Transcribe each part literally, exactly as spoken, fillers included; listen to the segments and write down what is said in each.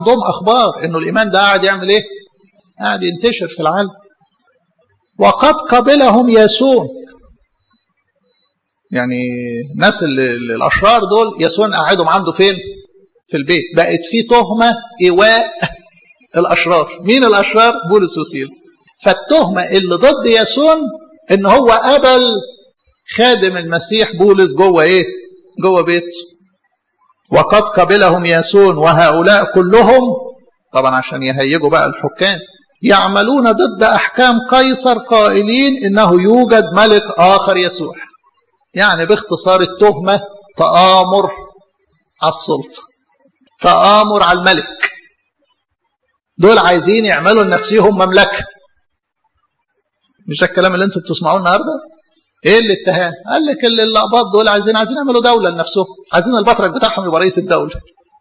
عندهم اخبار انه الايمان ده قاعد يعمل ايه؟ قاعد ينتشر في العالم. وقد قبلهم ياسون، يعني الناس الاشرار دول ياسون قاعدهم عنده فين؟ في البيت. بقت في تهمه ايواء الاشرار. مين الاشرار؟ بولس وسيلة. فالتهمه اللي ضد ياسون ان هو قبل خادم المسيح بولس جوه ايه؟ جوه بيته. وقد قبلهم ياسون وهؤلاء كلهم، طبعا عشان يهيجوا بقى الحكام، يعملون ضد احكام قيصر قائلين انه يوجد ملك اخر يسوع. يعني باختصار التهمه تآمر على السلطه، تآمر على الملك. دول عايزين يعملوا لنفسهم مملكه. مش ده الكلام اللي انتم بتسمعوه النهارده؟ ايه الاتهام؟ قال لك اللقباط دول عايزين عايزين يعملوا دوله لنفسهم، عايزين البطرك بتاعهم يبقى رئيس الدوله.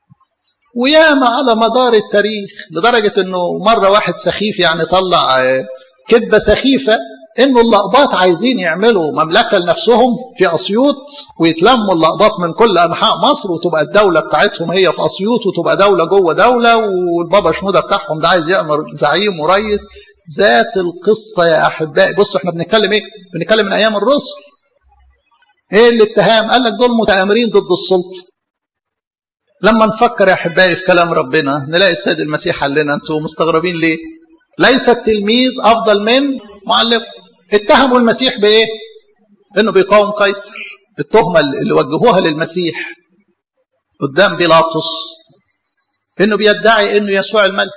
وياما على مدار التاريخ، لدرجه انه مره واحد سخيف يعني طلع كذبه سخيفه انه اللقباط عايزين يعملوا مملكه لنفسهم في اسيوط، ويتلموا اللقباط من كل انحاء مصر، وتبقى الدوله بتاعتهم هي في اسيوط، وتبقى دوله جوه دوله، والبابا شنوده بتاعهم ده عايز يامر زعيم وريس. ذات القصه يا احبائي. بصوا احنا بنتكلم ايه؟ بنتكلم من ايام الرسل. ايه الاتهام؟ قال لك دول متآمرين ضد السلطه. لما نفكر يا احبائي في كلام ربنا نلاقي السيد المسيح قال لنا انتوا مستغربين ليه؟ ليس التلميذ افضل من معلم. اتهموا المسيح بايه؟ انه بيقاوم قيصر. التهمه اللي وجهوها للمسيح قدام بيلاطس انه بيدعي انه يسوع الملك.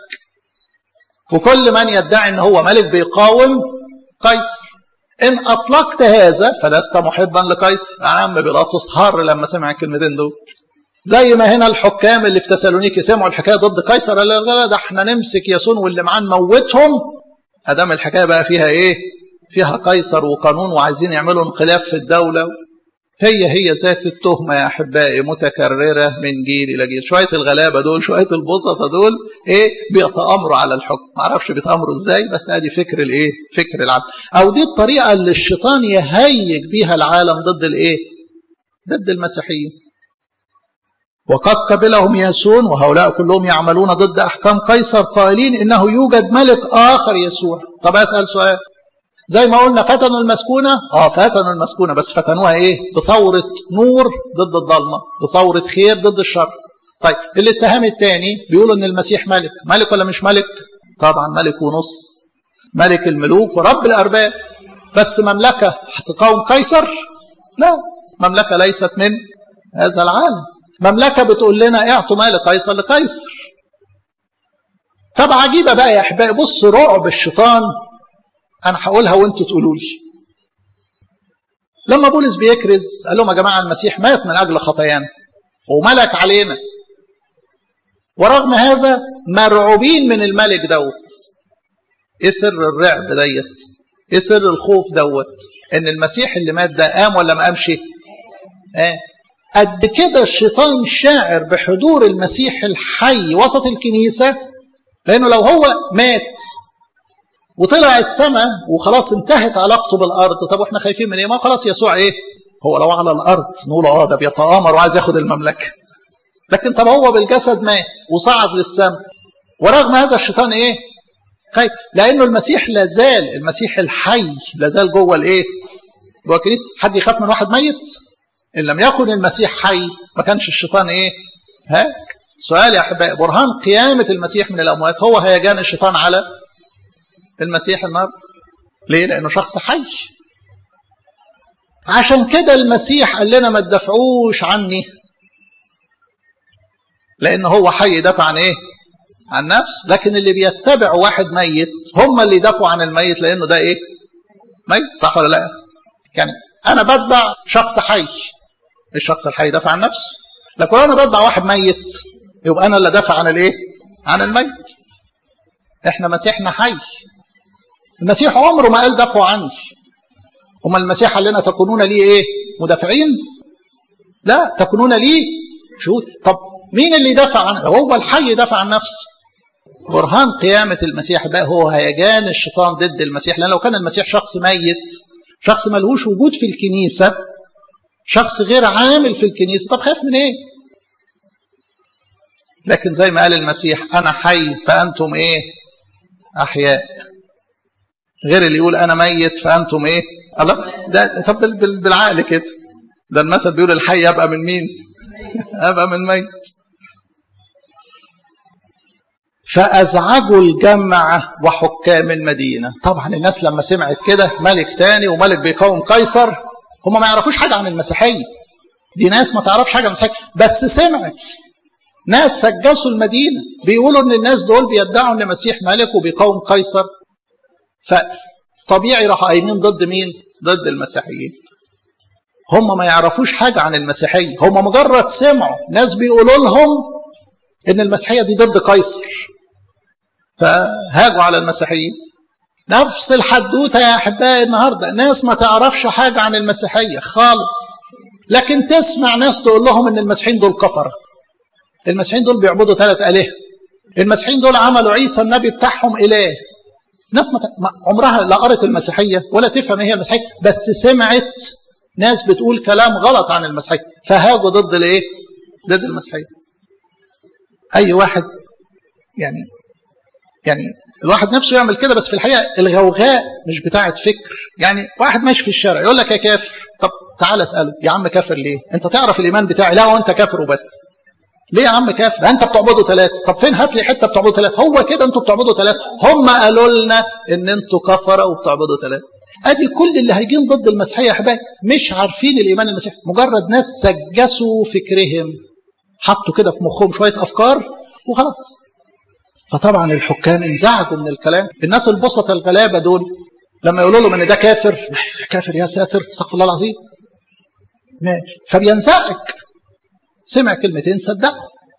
وكل من يدعي ان هو ملك بيقاوم قيصر. ان اطلقت هذا فلست محبا لقيصر. يا عم بيلاطس هار لما سمع الكلمتين دول. زي ما هنا الحكام اللي في تسالونيكي سمعوا الحكايه ضد قيصر، لا لا ده احنا نمسك ياسون واللي معاه نموتهم. ادام الحكايه بقى فيها ايه؟ فيها قيصر وقانون وعايزين يعملوا انقلاب في الدوله. هي هي ذات التهمه يا احبائي متكرره من جيل الى جيل. شويه الغلابه دول، شويه البسطه دول ايه؟ بيتامروا على الحكم. ما اعرفش بيتامروا ازاي، بس ادي فكر الايه؟ فكر العالم. او دي الطريقه اللي الشيطان يهيج بيها العالم ضد الايه؟ ضد المسيحيين. وقد قبلهم ياسون وهؤلاء كلهم يعملون ضد احكام قيصر قائلين انه يوجد ملك اخر يسوع. طب اسال سؤال، زي ما قلنا فتنوا المسكونه، اه فتنوا المسكونه، بس فتنوها ايه؟ بثوره نور ضد الظلمه، بثوره خير ضد الشر. طيب الاتهام الثاني بيقولوا ان المسيح ملك. ملك ولا مش ملك؟ طبعا ملك ونص، ملك الملوك ورب الارباب. بس مملكه هتقاوم قيصر؟ لا، مملكه ليست من هذا العالم. مملكه بتقول لنا اعطوا مال قيصر لقيصر. طب عجيبه بقى يا احبائي، بص رعب الشيطان. انا هقولها وانتوا تقولوا لي. لما بولس بيكرز قال لهم يا جماعه المسيح مات من اجل خطايانا وملك علينا، ورغم هذا مرعوبين من الملك دوت. ايه سر الرعب ديت؟ ايه سر الخوف دوت؟ ان المسيح اللي مات ده قام ولا ما قامش؟ اه. قد كده الشيطان شاعر بحضور المسيح الحي وسط الكنيسه، لانه لو هو مات وطلع السماء وخلاص انتهت علاقته بالارض، طب واحنا خايفين من ايه؟ ما خلاص يسوع ايه؟ هو لو على الارض نقول اه ده بيتآمر وعايز ياخد المملكه. لكن طب هو بالجسد مات وصعد للسماء، ورغم هذا الشيطان ايه؟ خايف، لانه المسيح لازال، المسيح الحي لازال جوه الايه؟ جوه الكنيسه. حد يخاف من واحد ميت؟ ان لم يكن المسيح حي ما كانش الشيطان ايه؟ هاك. سؤال يا احبائي، برهان قيامه المسيح من الاموات هو هيجان الشيطان على المسيح النهارده. ليه؟ لانه شخص حي. عشان كده المسيح قال لنا ما تدافعوش عني، لان هو حي يدافع عن ايه؟ عن نفسه. لكن اللي بيتبع واحد ميت هم اللي يدافعوا عن الميت، لانه ده ايه؟ ميت. صح ولا لا؟ يعني انا بتبع شخص حي، الشخص الحي يدافع عن نفسه. لكن انا بتبع واحد ميت يبقى انا اللي دافع عن الايه؟ عن الميت. احنا مسيحنا حي. المسيح عمره ما قال دافعوا عني. هم المسيح قال لنا تكونون لي ايه؟ مدافعين؟ لا، تكونون لي شهود. طب مين اللي يدافع عنه؟ هو الحي يدافع عن نفسه. برهان قيامة المسيح بقى هو هيجان الشيطان ضد المسيح. لأن لو كان المسيح شخص ميت، شخص ملهوش وجود في الكنيسة، شخص غير عامل في الكنيسة، طب خاف من ايه؟ لكن زي ما قال المسيح أنا حي فأنتم إيه أحياء، غير اللي يقول أنا ميت فأنتم إيه. الله ده طب بالعقل كده، ده المثل بيقول الحي أبقى من مين؟ أبقى من ميت. فأزعجوا الجمع وحكام المدينة. طبعا الناس لما سمعت كده ملك تاني وملك بيقاوم قيصر، هم ما يعرفوش حاجة عن المسيحية، دي ناس ما تعرفش حاجة عن المسيحية، بس سمعت ناس سجسوا المدينة بيقولوا ان الناس دول بيدعوا ان المسيح ملك وبيقاوم قيصر، فطبيعي راحوا قايمين ضد مين؟ ضد المسيحيين. هم ما يعرفوش حاجة عن المسيحية، هم مجرد سمعوا ناس بيقولوا لهم ان المسيحية دي ضد قيصر فهاجوا على المسيحيين. نفس الحدوته يا احبائي النهارده، ناس ما تعرفش حاجه عن المسيحيه خالص، لكن تسمع ناس تقول لهم ان المسيحيين دول كفره، المسيحيين دول بيعبدوا ثلاث آلهة، المسيحيين دول عملوا عيسى النبي بتاعهم إله. ناس ما عمرها لا قرت المسيحية ولا تفهم ايه هي المسيحية، بس سمعت ناس بتقول كلام غلط عن المسيحية فهاجوا ضد الايه؟ ضد المسيحية. اي واحد يعني يعني الواحد نفسه يعمل كده، بس في الحقيقة الغوغاء مش بتاعت فكر. يعني واحد ماشي في الشارع يقول لك يا كافر، طب تعال اسأله يا عم كافر ليه؟ انت تعرف الايمان بتاعي؟ لا وانت كافر وبس. ليه يا عم كافر؟ انت بتعبدوا ثلاثة. طب فين؟ هات لي حته بتعبدوا ثلاثة. هو كده انتوا بتعبدوا ثلاثة، هم قالوا لنا ان انتوا كفره وبتعبدوا ثلاثة. ادي كل اللي هيجين ضد المسيحيه يا احبائي مش عارفين الايمان المسيحي، مجرد ناس سجسوا فكرهم، حطوا كده في مخهم شويه افكار وخلاص. فطبعا الحكام انزعجوا من الكلام. الناس البسطة الغلابه دول لما يقولوا لهم ان ده كافر، كافر يا ساتر استغفر الله العظيم، فبينزعج. سمع كلمتين صدقوا.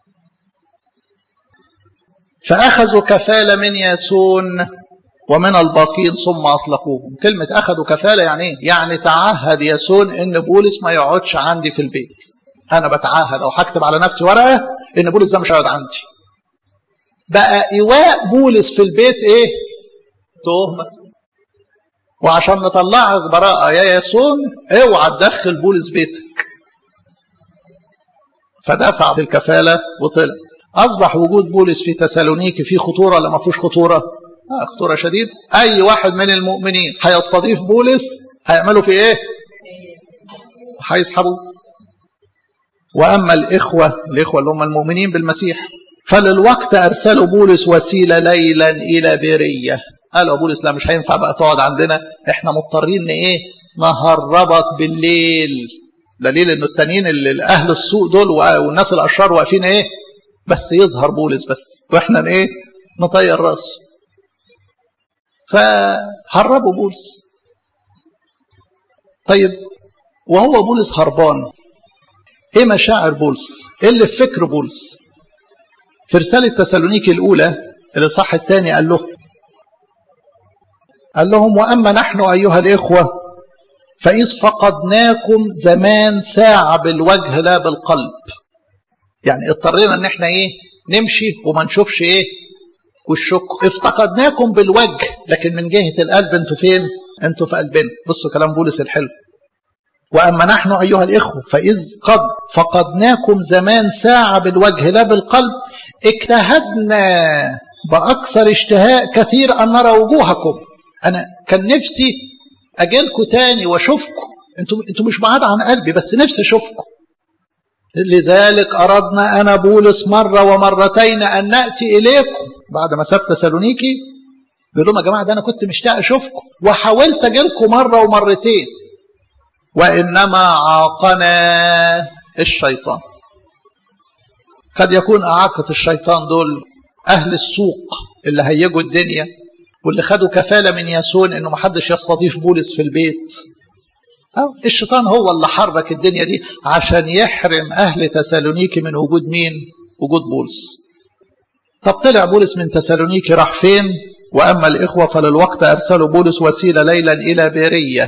فأخذوا كفالة من ياسون ومن الباقين ثم أطلقوهم. كلمة أخذوا كفالة يعني إيه؟ يعني تعهد ياسون إن بولس ما يقعدش عندي في البيت. أنا بتعهد أو هكتب على نفسي ورقة إن بولس ده مش هيقعد عندي. بقى إيواء بولس في البيت إيه؟ تهمة. وعشان نطلعك براءة يا ياسون اوعى تدخل بولس بيتك. فدفع بالكفالة وطلع. أصبح وجود بولس في تسالونيكي في خطورة ولا ما فيهوش خطورة؟ آه خطورة شديد. أي واحد من المؤمنين هيستضيف بولس هيعملوا في إيه؟ هيسحبوه. وأما الإخوة الإخوة اللي هم المؤمنين بالمسيح فللوقت أرسلوا بولس وسيلة ليلا إلى بيرية. قالوا بولس لا مش هينفع بقى تقعد عندنا، إحنا مضطرين إيه؟ نهربك بالليل. دليل إنه التانيين اللي أهل السوق دول والناس الأشرار واقفين إيه؟ بس يظهر بولس بس وإحنا إيه؟ نطير رأسه. فهربوا بولس. طيب وهو بولس هربان ايه مشاعر بولس؟ ايه اللي في فكر بولس؟ في رسالة تسالونيكي الأولى الإصحاح الثاني قال له قال لهم وأما نحن أيها الإخوة فإذ فقدناكم زمان ساعة بالوجه لا بالقلب. يعني اضطرينا ان احنا ايه؟ نمشي وما نشوفش ايه؟ وشكم. افتقدناكم بالوجه لكن من جهة القلب انتوا فين؟ انتوا في قلبنا. بصوا كلام بولس الحلو. وأما نحن أيها الإخوة فإذ قد فقدناكم زمان ساعة بالوجه لا بالقلب اجتهدنا بأكثر اشتهاء كثير أن نرى وجوهكم. أنا كان نفسي أجيلكم تاني وأشوفكم، أنتم أنتم مش بعاد عن قلبي بس نفسي أشوفكم. لذلك أردنا أنا بولس مرة ومرتين أن نأتي إليكم بعد ما ساب تسالونيكي. بيقول لهم يا جماعة ده أنا كنت مشتاق أشوفكم وحاولت أجيلكم مرة ومرتين وإنما عاقنا الشيطان. قد يكون أعاقة الشيطان دول أهل السوق اللي هيجوا الدنيا واللي خدوا كفالة من ياسون إنه محدش يستضيف بولس في البيت. أو الشيطان هو اللي حرك الدنيا دي عشان يحرم أهل تسالونيكي من وجود مين؟ وجود بولس. طب طلع بولس من تسالونيكي راح فين؟ وأما الإخوة فللوقت أرسلوا بولس وسيلة ليلا إلى بيرية.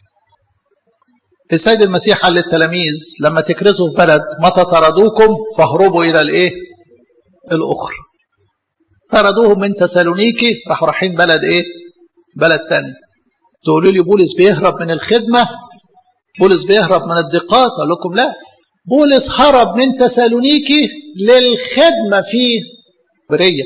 السيد المسيح قال للتلاميذ لما تكرزوا في بلد متى طردوكم فاهربوا إلى الإيه؟ الأخرى. طردوهم من تسالونيكي راحوا رايحين بلد إيه؟ بلد تاني. تقولوا لي بولس بيهرب من الخدمة، بولس بيهرب من الضيقات. أقول لكم لا، بولس هرب من تسالونيكي للخدمة في برية.